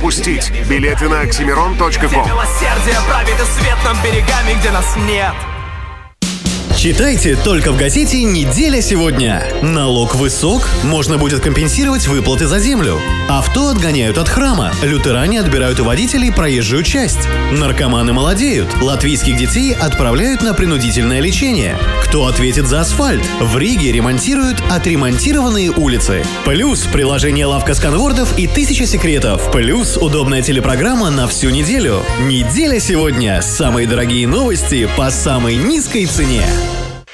пропустить. Билеты на oxymiron.com. Милосердие правит и свет над берегами, где нас нет. Читайте только в газете «Неделя сегодня». Налог высок, можно будет компенсировать выплаты за землю. Авто отгоняют от храма, лютеране отбирают у водителей проезжую часть. Наркоманы молодеют, латвийских детей отправляют на принудительное лечение. Кто ответит за асфальт? В Риге ремонтируют отремонтированные улицы. Плюс приложение «Лавка сканвордов» и 1000 секретов. Плюс удобная телепрограмма на всю неделю. «Неделя сегодня». Самые дорогие новости по самой низкой цене.